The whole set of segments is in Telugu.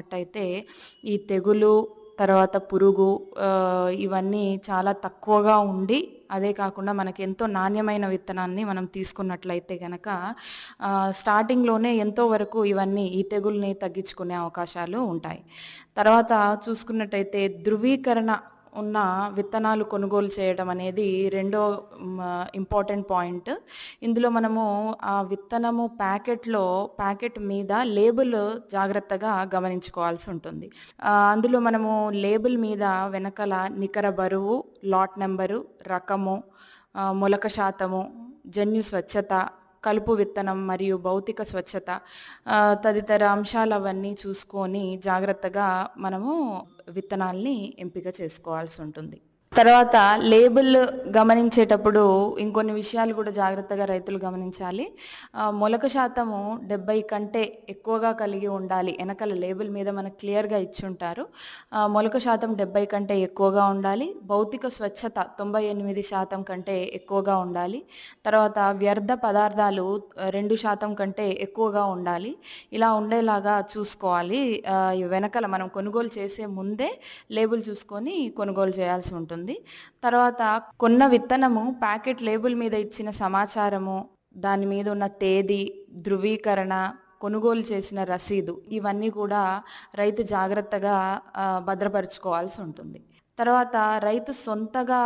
అయితే ఈ తెగులు, తర్వాత పురుగు ఇవన్నీ చాలా తక్కువగా ఉండి, అదే కాకుండా మనకెంతో నాణ్యమైన విత్తనాన్ని మనం తీసుకున్నట్లయితే గనక స్టార్టింగ్‌లోనే ఎంతో వరకు ఈ తెగుల్ని తగ్గించుకునే అవకాశాలు ఉంటాయి. తర్వాత చూసుకున్నట్టయితే ధృవీకరణ ఉన్న విత్తనాలు కొనుగోలు చేయడం అనేది రెండో ఇంపార్టెంట్ పాయింట్. ఇందులో మనము ఆ విత్తనము ప్యాకెట్ మీద లేబుల్ జాగ్రత్తగా గమనించుకోవాల్సి ఉంటుంది. అందులో మనము లేబుల్ మీద వెనకాల నికర బరువు, లాట్ నంబరు, రకము, మొలక శాతము, జన్యు స్వచ్ఛత, కలుపు విత్తనం మరియు భౌతిక స్వచ్ఛత తదితర అంశాలవన్నీ చూసుకొని జాగ్రత్తగా మనము విత్తనాల్ని ఎంపిక చేసుకోవాల్సి ఉంటుంది. తర్వాత లేబుల్ గమనించేటప్పుడు ఇంకొన్ని విషయాలు కూడా జాగ్రత్తగా రైతులు గమనించాలి. మొలక శాతము 70 కంటే ఎక్కువగా కలిగి ఉండాలి. ఎనకాల లేబుల్ మీద మనకు క్లియర్‌గా ఇచ్చుంటారు. మొలక శాతం 70 కంటే ఎక్కువగా ఉండాలి. భౌతిక స్వచ్ఛత 98% కంటే ఎక్కువగా ఉండాలి. తర్వాత వ్యర్థ పదార్థాలు 2% కంటే ఎక్కువగా ఉండాలి. ఇలా ఉండేలాగా చూసుకోవాలి. వెనకాల మనం కొనుగోలు చేసే ముందే లేబుల్ చూసుకొని కొనుగోలు చేయాల్సి ఉంటుంది. తర్వాత కొన్న విత్తనము ప్యాకెట్ లేబుల్ మీద ఇచ్చిన సమాచారము, దాని మీద ఉన్న తేదీ, ధృవీకరణ, కొనుగోలు చేసిన రసీదు ఇవన్నీ కూడా రైతు జాగ్రత్తగా భద్రపరుచుకోవాల్సి ఉంటుంది. తర్వాత రైతు సొంతగా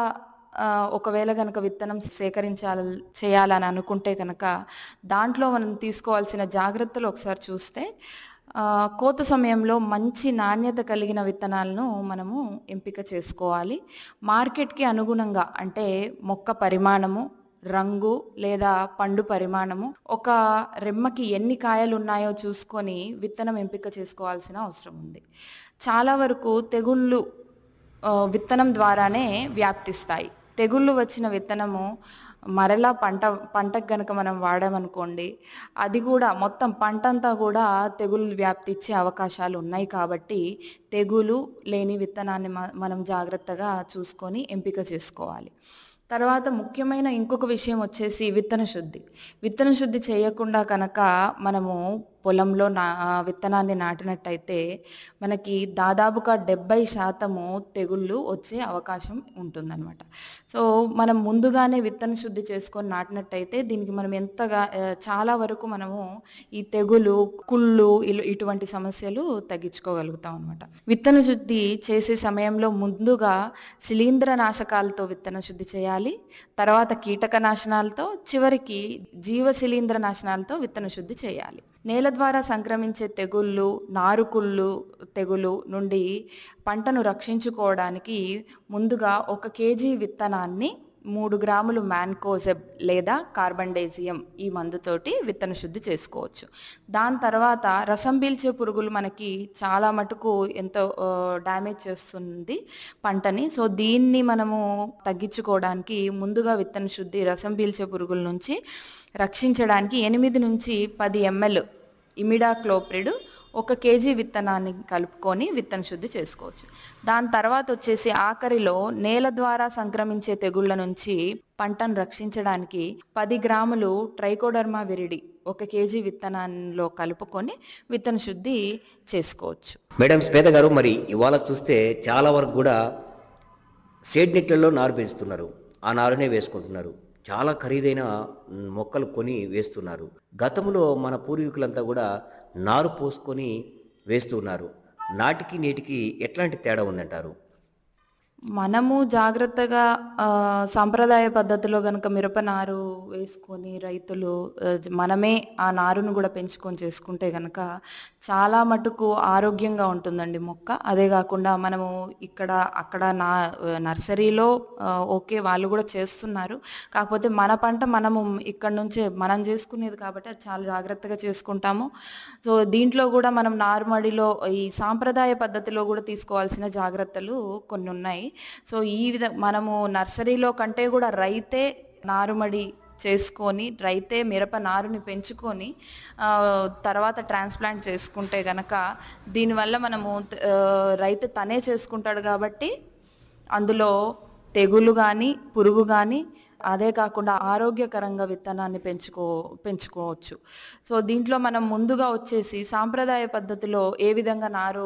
ఒకవేళ గనక విత్తనం చేయాలని అనుకుంటే కనుక దాంట్లో మనం తీసుకోవాల్సిన జాగ్రత్తలు ఒకసారి చూస్తే కోత సమయంలో మంచి నాణ్యత కలిగిన విత్తనాలను మనము ఎంపిక చేసుకోవాలి. మార్కెట్‌కి అనుగుణంగా అంటే మొక్క పరిమాణము, రంగు లేదా పండు పరిమాణము, ఒక రెమ్మకి ఎన్ని కాయలున్నాయో చూసుకొని విత్తనం ఎంపిక చేసుకోవాల్సిన అవసరం ఉంది. చాలా వరకు తెగుళ్ళు విత్తనం ద్వారానే వ్యాప్తిస్తాయి. తెగుళ్ళు వచ్చిన విత్తనము మరలా పంటకు గనక మనం వాడామనుకోండి, అది కూడా మొత్తం పంటంతా కూడా తెగులు వ్యాప్తి ఇచ్చే అవకాశాలు ఉన్నాయి కాబట్టి తెగులు లేని విత్తనాన్ని మనం జాగ్రత్తగా చూసుకొని ఎంపిక చేసుకోవాలి. తర్వాత ముఖ్యమైన ఇంకొక విషయం వచ్చేసి విత్తన శుద్ధి. విత్తన శుద్ధి చేయకుండా కనుక మనము పొలంలో విత్తనాన్ని నాటినట్టయితే మనకి దాదాపుగా 70% తెగుళ్ళు వచ్చే అవకాశం ఉంటుందన్నమాట. సో మనం ముందుగానే విత్తన శుద్ధి చేసుకొని నాటినట్టయితే దీనికి మనం చాలా వరకు మనము ఈ తెగులు, కుళ్ళు ఇటువంటి సమస్యలు తగ్గించుకోగలుగుతాం అనమాట. విత్తన శుద్ధి చేసే సమయంలో ముందుగా శిలీంద్ర నాశకాలతో విత్తన శుద్ధి చేయాలి. తర్వాత కీటకనాశనాలతో, చివరికి జీవ శిలీంద్ర నాశనాలతో విత్తన శుద్ధి చేయాలి. నేల ద్వారా సంక్రమించే తెగుళ్ళు, నారుకుళ్ళు తెగులు నుండి పంటను రక్షించుకోవడానికి ముందుగా 1 కేజీ విత్తనాన్ని 3 గ్రాములు మ్యాన్కోజెబ్ లేదా కార్బండేజియం ఈ మందుతోటి విత్తన శుద్ధి చేసుకోవచ్చు. దాని తర్వాత రసం పీల్చే పురుగులు మనకి చాలా మటుకు ఎంతో డ్యామేజ్ చేస్తుంది పంటని. సో దీన్ని మనము తగ్గించుకోవడానికి ముందుగా విత్తన శుద్ధి రసం పీల్చే పురుగుల నుంచి రక్షించడానికి 8 నుంచి 10 ml ఇమిడాక్లోప్రిడ్ 1 కేజీ విత్తనాన్ని కలుపుకొని విత్తన శుద్ధి చేసుకోవచ్చు. దాని తర్వాత వచ్చేసి ఆఖరిలో నేల ద్వారా సంక్రమించే తెగుళ్ళ నుంచి పంటను రక్షించడానికి 10 గ్రాములు ట్రైకోడర్మా విరిడి 1 కేజీ విత్తనాల్లో కలుపుకొని విత్తన శుద్ధి చేసుకోవచ్చు. మేడం శ్వేత గారు, మరి ఇవాళ చూస్తే చాలా వరకు కూడా షేడ్ నెట్లలో నారు పెంచుతున్నారు. ఆ నారునే వేసుకుంటున్నారు. చాలా ఖరీదైన మొక్కలు కొని వేస్తున్నారు. గతంలో మన పూర్వీకులంతా కూడా నారు పోసుకొని వేస్తున్నారు. నాటికి నేటికి ఎట్లాంటి తేడా ఉందంటారు? మనము జాగ్రత్తగా సాంప్రదాయ పద్ధతిలో గనక మిరప నారు వేసుకొని రైతులు మనమే ఆ నారును కూడా పెంచుకొని చేసుకుంటే గనక చాలా మటుకు ఆరోగ్యంగా ఉంటుందండి మొక్క. అదే కాకుండా మనము అక్కడ నర్సరీలో ఓకే వాళ్ళు కూడా చేస్తున్నారు. కాకపోతే మన పంట మనము ఇక్కడ నుంచే మనం చేసుకునేది కాబట్టి అది చాలా జాగ్రత్తగా చేసుకుంటాము. సో దీంట్లో కూడా మనం నారుమడిలో ఈ సాంప్రదాయ పద్ధతిలో కూడా తీసుకోవాల్సిన జాగ్రత్తలు కొన్ని ఉన్నాయి. సో మనము నర్సరీలో కంటే కూడా రైతే నారుమడి చేసుకొని రైతే మిరప నారుని పెంచుకొని తర్వాత ట్రాన్స్ప్లాంట్ చేసుకుంటే గనక దీనివల్ల మనము రైతు తనే చేసుకుంటాడు కాబట్టి అందులో తెగులు కానీ పురుగు కానీ అదే కాకుండా ఆరోగ్యకరంగా విత్తనాన్ని పెంచుకోవచ్చు. సో దీంట్లో మనం ముందుగా వచ్చేసి సాంప్రదాయ పద్ధతిలో ఏ విధంగా నారు